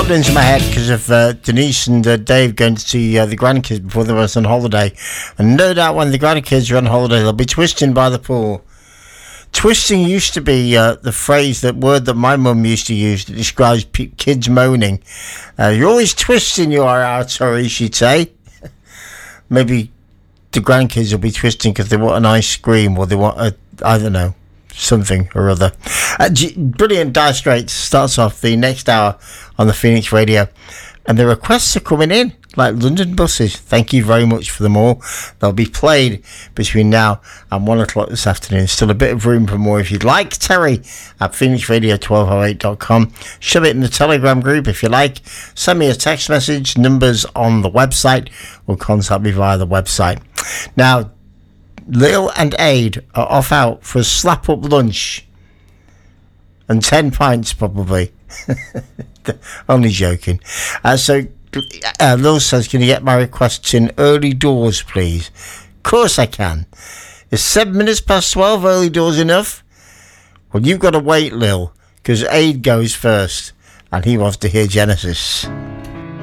put into my head because of Denise and Dave going to see the grandkids before they went on holiday. And no doubt when the grandkids are on holiday, they'll be twisting by the pool. Twisting used to be the word that my mum used to use that describes kids moaning. You're always twisting, you are, Artori, she'd say. Maybe the grandkids will be twisting because they want an ice cream or they want I don't know, something or other. Brilliant. Dire Straits starts off the next hour on the Phoenix Radio, and the requests are coming in like London buses. Thank you very much for them all. They'll be played between now and 1 o'clock this afternoon. Still a bit of room for more if you'd like. Terry at phoenixradio1208.com. Shove it in the Telegram group if you like. Send me a text message. Numbers on the website, or contact me via the website. Now, Lil and Aid are off out for a slap-up lunch and 10 pints probably. Only joking. So Lil says, can you get my requests in early doors, please? Of course I can. Is 7 minutes past 12 early doors enough? Well, you've got to wait, Lil, because Aid goes first, and he wants to hear Genesis.